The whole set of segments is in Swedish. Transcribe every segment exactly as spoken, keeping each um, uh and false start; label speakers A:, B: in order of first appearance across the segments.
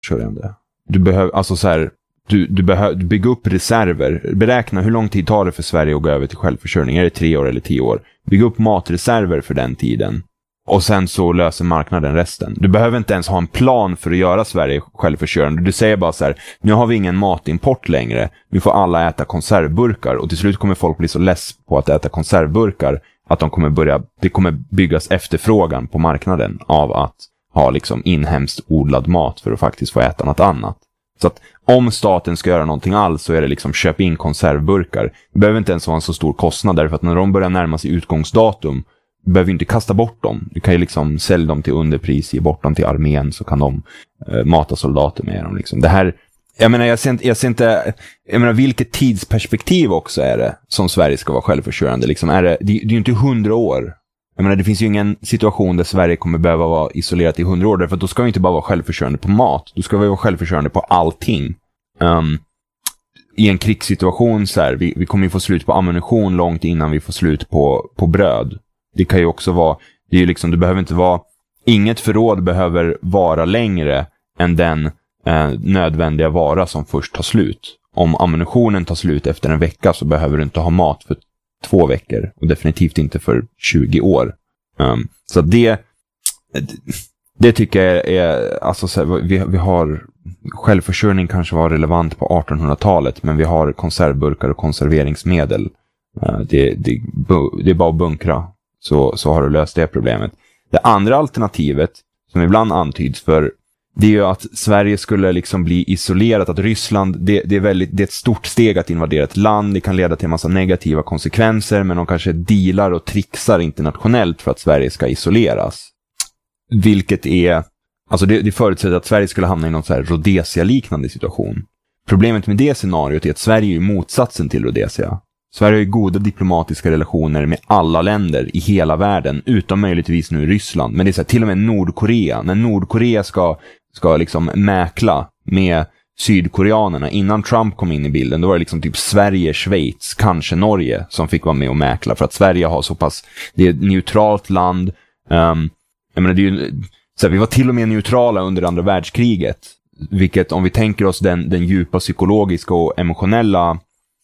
A: självförsörjande. Du behöver, alltså så här, du, du behöver bygga upp reserver. Beräkna hur lång tid tar det för Sverige att gå över till självförsörjning. Är det tre år eller tio år? Bygga upp matreserver för den tiden. Och sen så löser marknaden resten. Du behöver inte ens ha en plan för att göra Sverige självförsörjande. Du säger bara så här, nu har vi ingen matimport längre. Nu får alla äta konservburkar. Och till slut kommer folk bli så less på att äta konservburkar att de kommer börja, det kommer byggas efterfrågan på marknaden av att ha liksom inhemskt odlad mat för att faktiskt få äta något annat. Så att om staten ska göra någonting alls så är det liksom köp in konservburkar. Det behöver inte ens vara en så stor kostnad därför att när de börjar närma sig utgångsdatum du behöver inte kasta bort dem. Du kan ju liksom sälja dem till underpris, ge bort dem till armén så kan de eh, mata soldater med dem liksom. Det här, jag menar jag ser inte, jag ser inte jag menar vilket tidsperspektiv också är det som Sverige ska vara självförsörjande liksom. Är det, det, det är ju inte hundra år. Jag menar det finns ju ingen situation där Sverige kommer behöva vara isolerat i hundra år därför att då ska vi inte bara vara självförsörjande på mat. Då ska vi vara självförsörjande på allting. Um, I en krigssituation så här, vi, vi kommer ju få slut på ammunition långt innan vi får slut på, på bröd. Det kan ju också vara, det är ju liksom, det behöver inte vara, inget förråd behöver vara längre än den eh, nödvändiga vara som först tar slut. Om ammunitionen tar slut efter en vecka så behöver du inte ha mat för två veckor och definitivt inte för tjugo år. Um, så det det tycker jag är, alltså så här, vi, vi har självförsörjning kanske var relevant på artonhundratalet men vi har konservburkar och konserveringsmedel. Uh, det, det, det är bara att bunkra. Så, så har du löst det problemet. Det andra alternativet som ibland antyds för det är ju att Sverige skulle liksom bli isolerat, att Ryssland, det, det, är väldigt, det är ett stort steg att invadera ett land, det kan leda till en massa negativa konsekvenser men de kanske dealar och trixar internationellt för att Sverige ska isoleras. Vilket är, alltså det, det förutsätter att Sverige skulle hamna i någon så här Rhodesia-liknande situation. Problemet med det scenariot är att Sverige är motsatsen till Rhodesia. Sverige har ju goda diplomatiska relationer med alla länder i hela världen, utom möjligtvis nu Ryssland. Men det är så här, till och med Nordkorea. När Nordkorea ska, ska liksom mäkla med sydkoreanerna, innan Trump kom in i bilden, då var det liksom typ Sverige, Schweiz, kanske Norge som fick vara med och mäkla. För att Sverige har så pass, det är ett neutralt land. Um, jag menar, det är ju, så här, vi var till och med neutrala under andra världskriget. Vilket, om vi tänker oss den, den djupa psykologiska och emotionella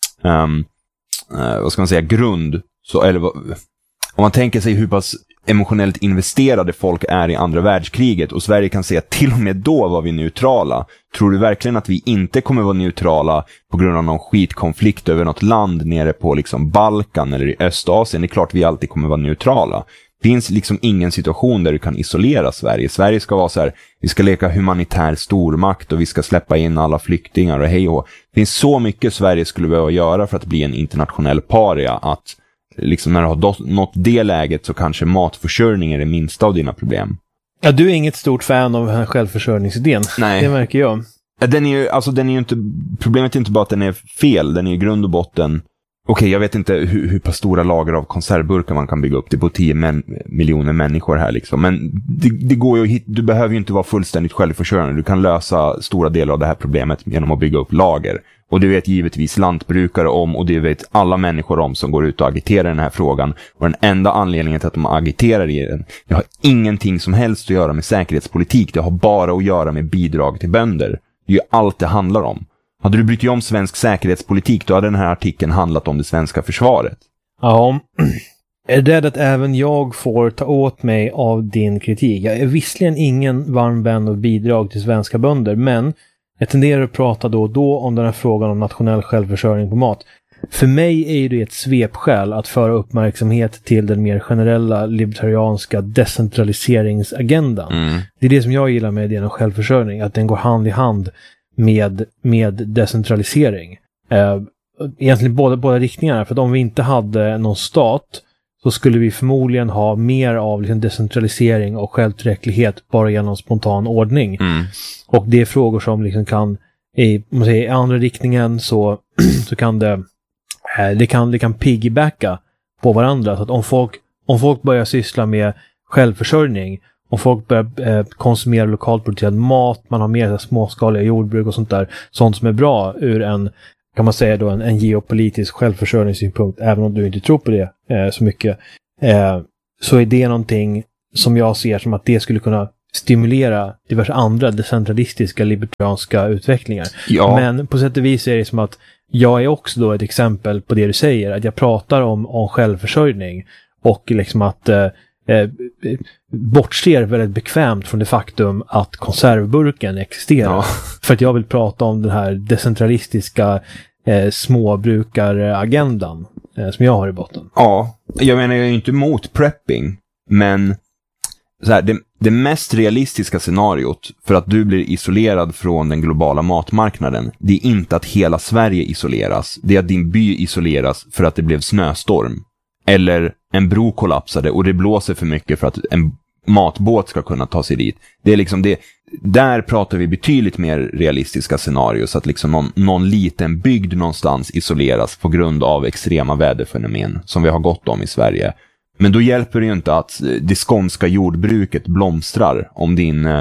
A: um, Uh, vad ska man säga, grund så, eller om man tänker sig hur pass emotionellt investerade folk är i andra världskriget och Sverige kan säga till och med då var vi neutrala. Tror du verkligen att vi inte kommer vara neutrala på grund av någon skitkonflikt över något land nere på liksom Balkan eller i Östasien? Det är klart vi alltid kommer vara neutrala. Det finns liksom ingen situation där du kan isolera Sverige. Sverige ska vara så här, vi ska leka humanitär stormakt och vi ska släppa in alla flyktingar och hej och. Det finns så mycket Sverige skulle behöva göra för att bli en internationell paria att liksom när du har nått det läget så kanske matförsörjning är det minsta av dina problem.
B: Ja, du är inget stort fan av den här självförsörjningsidén. Nej. Det märker jag.
A: Den är ju, alltså den är ju inte, problemet är inte bara att den är fel, den är i grund och botten. Okej, okay, jag vet inte hur, hur pass stora lager av konservburkar man kan bygga upp. Det är på tio men, miljoner människor här liksom. Men det, det går ju, du behöver ju inte vara fullständigt självförsörjande. Du kan lösa stora delar av det här problemet genom att bygga upp lager. Och det vet givetvis lantbrukare om och det vet alla människor om som går ut och agiterar i den här frågan. Och den enda anledningen till att de agiterar i den, det har ingenting som helst att göra med säkerhetspolitik. Det har bara att göra med bidrag till bönder. Det är ju allt det handlar om. Hade du brytt dig om svensk säkerhetspolitik då hade den här artikeln handlat om det svenska försvaret.
B: Ja, är det att även jag får ta åt mig av din kritik? Jag är visserligen ingen varm vän av bidrag till svenska bönder, men jag tenderar att prata då och då om den här frågan om nationell självförsörjning på mat. För mig är det ett svepskäl att föra uppmärksamhet till den mer generella libertarianska decentraliseringsagendan. Mm. Det är det som jag gillar med idén om självförsörjning, att den går hand i hand med, med decentralisering. Eh, egentligen båda, båda riktningarna, för att om vi inte hade någon stat så skulle vi förmodligen ha mer av liksom decentralisering och självtillräcklighet bara genom spontan ordning. Mm. Och det är frågor som liksom kan i, om man säger, i andra riktningen så, så kan det, eh, det kan, det kan piggybacka på varandra. Så att om folk, om folk börjar syssla med självförsörjning, om folk börjar eh, konsumera lokalt producerad mat, man har mer småskaliga jordbruk och sånt där, sånt som är bra ur en, kan man säga då, en, en geopolitisk självförsörjningssynpunkt, även om du inte tror på det eh, så mycket, eh, så är det någonting som jag ser som att det skulle kunna stimulera diverse andra decentralistiska libertarianska utvecklingar.
A: Ja.
B: Men på sätt och vis är det som att jag är också då ett exempel på det du säger, att jag pratar om, om självförsörjning och liksom att eh, eh, bortser väldigt bekvämt från det faktum att konservburken existerar. Ja. För att jag vill prata om den här decentralistiska eh, småbrukaragendan eh, som jag har i botten.
A: Ja, jag menar jag är ju inte emot prepping, men så här, det, det mest realistiska scenariot för att du blir isolerad från den globala matmarknaden, det är inte att hela Sverige isoleras, det är att din by isoleras för att det blev snöstorm. Eller en bro kollapsade och det blåser för mycket för att en matbåt ska kunna ta sig dit. Det är liksom det, där pratar vi betydligt mer realistiska scenarier, så att liksom någon, någon liten bygd någonstans isoleras på grund av extrema väderfenomen som vi har gått om i Sverige. Men då hjälper det ju inte att det skånska jordbruket blomstrar om din eh,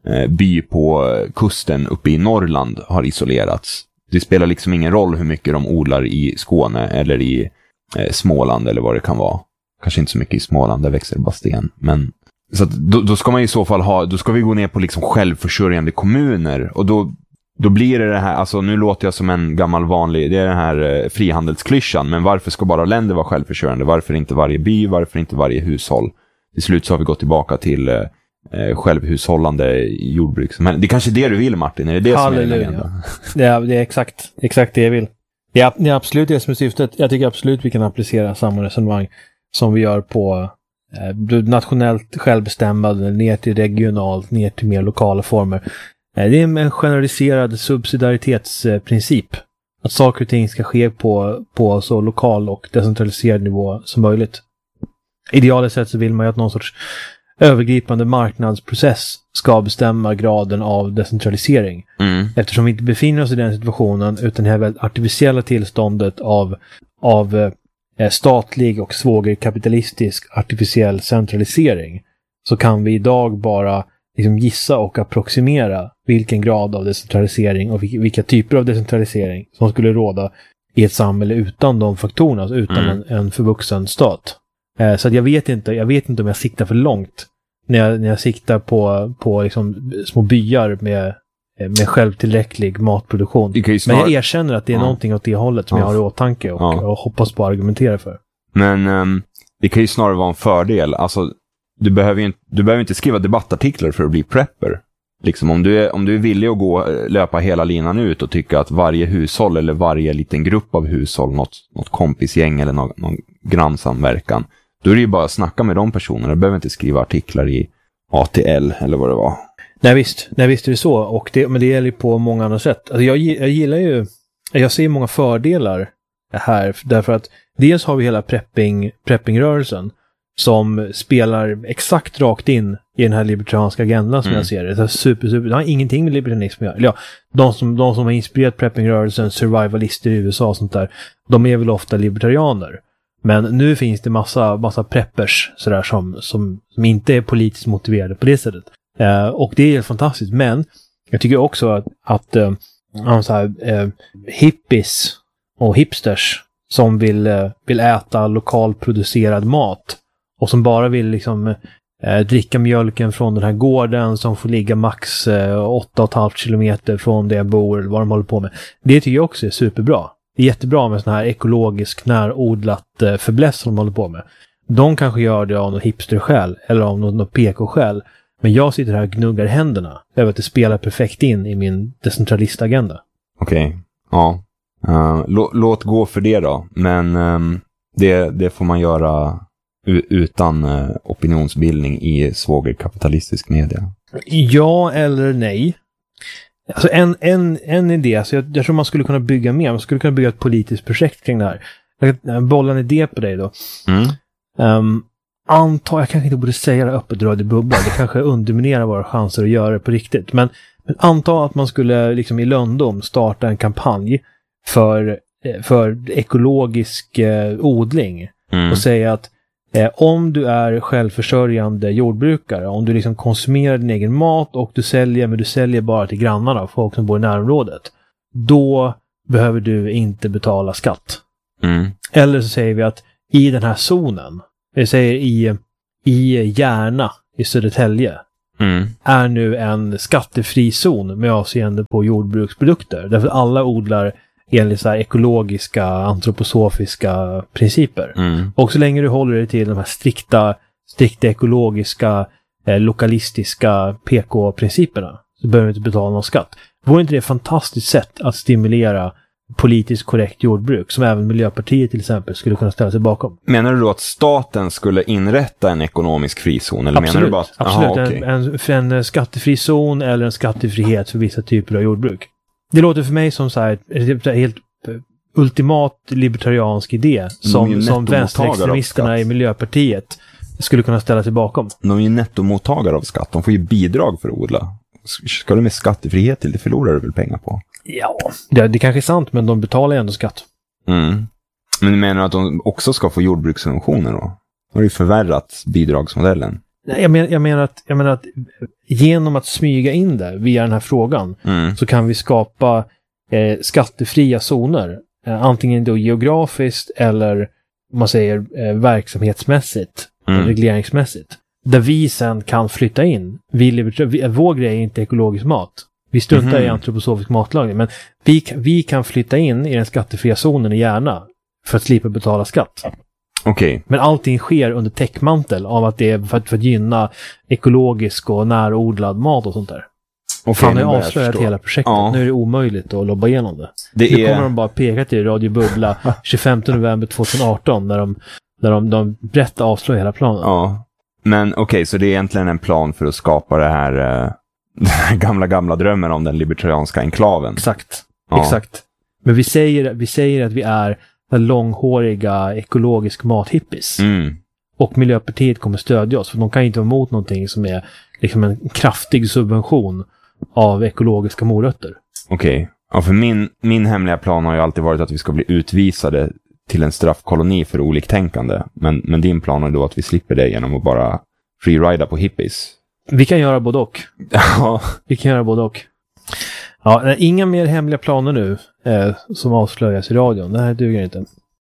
A: by på kusten uppe i Norrland har isolerats. Det spelar liksom ingen roll hur mycket de odlar i Skåne eller i eh, Småland eller vad det kan vara. Kanske inte så mycket i Småland, där växer bara sten. Men, så att då, då ska man i så fall ha, då ska vi gå ner på liksom självförsörjande kommuner. Och då, då blir det det här, alltså nu låter jag som en gammal vanlig, det är den här eh, frihandelsklyschan. Men varför ska bara länder vara självförsörjande? Varför inte varje by? Varför inte varje hushåll? Till slut så har vi gått tillbaka till eh, självhushållande jordbruk. Det är kanske det du vill, Martin? Är det det
B: Halleluja.
A: som är det?
B: Det är, det är exakt, exakt det jag vill. Ja, det är absolut det som är syftet. Jag tycker absolut vi kan applicera samma resonemang som vi gör på eh, nationellt självbestämmande, ner till regionalt, ner till mer lokala former. Eh, det är en generaliserad subsidiaritetsprincip. Att saker och ting ska ske på, på så lokal och decentraliserad nivå som möjligt. Idealiskt sett så vill man ju att någon sorts övergripande marknadsprocess ska bestämma graden av decentralisering. Mm. Eftersom vi inte befinner oss i den situationen utan det här väldigt artificiella tillståndet av, av eh, statlig och svågerkapitalistisk artificiell centralisering, så kan vi idag bara liksom gissa och approximera vilken grad av decentralisering och vilka typer av decentralisering som skulle råda i ett samhälle utan de faktorerna, alltså utan mm. en, en förvuxen stat. Eh, så att jag vet inte, jag vet inte om jag siktar för långt när jag, när jag siktar på, på liksom små byar med, med självtillräcklig matproduktion. Snar... Men jag erkänner att det är ja. någonting åt det hållet som ja. jag har i åtanke och, ja. och hoppas på att argumentera för.
A: Men um, det kan ju snarare vara en fördel. Alltså, du behöver ju inte, du behöver inte skriva debattartiklar för att bli prepper. Liksom, om, du är, om du är villig att gå, löpa hela linan ut och tycka att varje hushåll eller varje liten grupp av hushåll, något, något kompisgäng eller någon, någon grannsamverkan, då är det ju bara att snacka med de personerna. Du behöver inte skriva artiklar i A T L eller vad det var.
B: Nej visst, nej, visst är det så. Och det, men det gäller ju på många andra sätt. Alltså jag, jag gillar ju, jag ser många fördelar här. Därför att dels har vi hela prepping, preppingrörelsen som spelar exakt rakt in i den här libertarianska agendan som mm. jag ser det. Det är super, super, det har ingenting med libertarianism att göra. Ja, de, som, de som har inspirerat preppingrörelsen, survivalister i U S A och sånt där, de är väl ofta libertarianer. Men nu finns det massa, massa preppers sådär, som, som, som inte är politiskt motiverade på det sättet. Uh, och det är helt fantastiskt. Men jag tycker också att, att uh, så här, uh, hippies och hipsters som vill, uh, vill äta lokalproducerad mat och som bara vill liksom uh, dricka mjölken från den här gården som får ligga max uh, åtta och ett halvt kilometer från där jag bor eller vad de håller på med. Det tycker jag också är superbra. Det är jättebra med sån här ekologisk närodlat uh, förbläss som de håller på med. De kanske gör det av någon hipsterskäl eller av någon, någon P K-skäl. Men jag sitter här och gnuggar händerna över att det spelar perfekt in i min decentralistagenda.
A: Okej, okay. ja. Uh, lå- låt gå för det då. Men um, det, det får man göra u- utan uh, opinionsbildning i svågerkapitalistisk media.
B: Ja eller nej. Alltså en, en, en idé, alltså jag, jag tror man skulle kunna bygga mer. Man skulle kunna bygga ett politiskt projekt kring det här. Jag kan bolla en idé på dig då. Mm. Um, Anta, jag kanske inte borde säga det öppet röd i bubblan. Det kanske underminerar våra chanser att göra det på riktigt. Men, men anta att man skulle liksom i Lundom starta en kampanj för, för ekologisk eh, odling. Mm. Och säga att eh, om du är självförsörjande jordbrukare, om du liksom konsumerar din egen mat och du säljer, men du säljer bara till grannarna, folk som bor i närområdet, då behöver du inte betala skatt. Mm. Eller så säger vi att i den här zonen, jag säger i, i Järna i Södertälje, mm. är nu en skattefri zon med avseende på jordbruksprodukter. Därför att alla odlar enligt så här ekologiska, antroposofiska principer. Mm. Och så länge du håller dig till de här strikta, strikta ekologiska, eh, lokalistiska P K-principerna så behöver du inte betala någon skatt. Vore inte det ett fantastiskt sätt att stimulera politiskt korrekt jordbruk som även Miljöpartiet till exempel skulle kunna ställa sig bakom?
A: Menar du då att staten skulle inrätta en ekonomisk frizon? Eller
B: absolut,
A: menar du bara att,
B: absolut.
A: Aha, okay.
B: en, en, en skattefri zon eller en skattefrihet för vissa typer av jordbruk. Det låter för mig som så här, en helt ultimat libertariansk idé som, som vänsterextremisterna i Miljöpartiet skulle kunna ställa sig bakom.
A: De är ju nettomottagare av skatt. De får ju bidrag för att odla. Ska de med skattefrihet till det förlorar du väl pengar på?
B: Ja, det, det kanske är sant, men de betalar ju ändå skatt.
A: Mm. Men du menar att de också ska få jordbrukssubventioner då? De har ju förvärrat bidragsmodellen.
B: Nej, jag, men, jag, menar att, jag menar att genom att smyga in det via den här frågan mm. så kan vi skapa eh, skattefria zoner. Eh, antingen då geografiskt eller om man säger eh, verksamhetsmässigt, mm. regleringsmässigt. Där vi sen kan flytta in. Vi, vi, vår grej är inte ekologisk mat. Vi struntar mm-hmm. i antroposofisk matlagning. Men vi, vi kan flytta in i den skattefria zonen i Järna för att slippa betala skatt.
A: Okay.
B: Men allting sker under täckmantel av att det är för att, för att gynna ekologisk och närodlad mat och sånt där.
A: Okay,
B: Fan, jag har avslöjat hela projektet. Ja. Nu är det omöjligt att lobba igenom det. det nu är... kommer de bara peka till Radio Bubbla tjugofemte november tjugoarton när de, när de, de berättar avslöjar hela planen.
A: Ja. Men okej, okay, så det är egentligen en plan för att skapa det här, uh, den här gamla, gamla drömmen om den libertarianska enklaven.
B: Exakt, ja. Exakt. Men vi säger, vi säger att vi är långhåriga ekologisk mathippies. Mm. Och Miljöpartiet kommer stödja oss, för de kan inte vara emot någonting som är liksom en kraftig subvention av ekologiska morötter.
A: Okej, okay. Ja, för min, min hemliga plan har ju alltid varit att vi ska bli utvisade till en straffkoloni för oliktänkande. Men, men din plan är då att vi slipper det genom att bara freerida på hippies.
B: Vi kan göra både och.
A: Ja.
B: Vi kan göra både och. Ja, inga mer hemliga planer nu eh, som avslöjas i radion. Det här duger inte.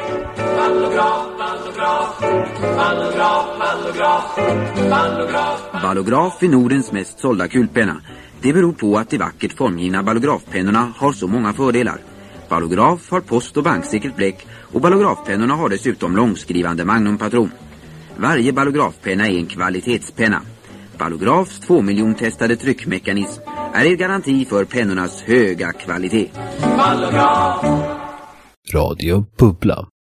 C: Ballograf är Nordens mest sålda kulpenna. Det beror på att de vackert formgivna ballografpennorna har så många fördelar. Ballograf har post- och banksäkert bläck och ballografpennorna har dessutom långskrivande magnumpatron. Varje ballografpenna är en kvalitetspenna. Ballografs två miljon testade tryckmekanism är en garanti för pennornas höga kvalitet.
B: Radio Bubbla.